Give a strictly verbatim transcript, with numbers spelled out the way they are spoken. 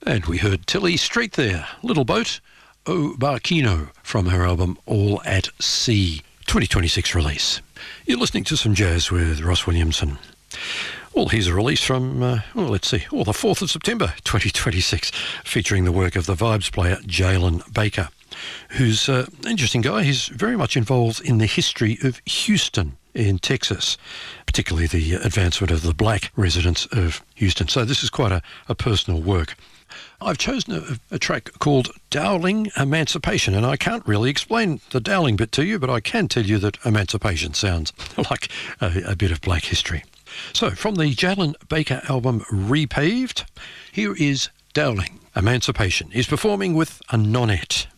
And we heard Tilly Street there, Little Boat, O Barquino, from her album All at Sea, twenty twenty-six release. You're listening to some jazz with Ross Williamson. Well, here's a release from, uh, well, let's see, well, the fourth of September, twenty twenty-six, featuring the work of the Vibes player Jalen Baker, who's uh, an interesting guy. He's very much involved in the history of Houston in Texas, particularly the advancement of the black residents of Houston. So this is quite a, a personal work. I've chosen a, a track called Dowling Emancipation, and I can't really explain the Dowling bit to you, but I can tell you that Emancipation sounds like a, a bit of black history. So, from the Jalen Baker album Repaved, here is Dowling Emancipation. He's performing with a nonette.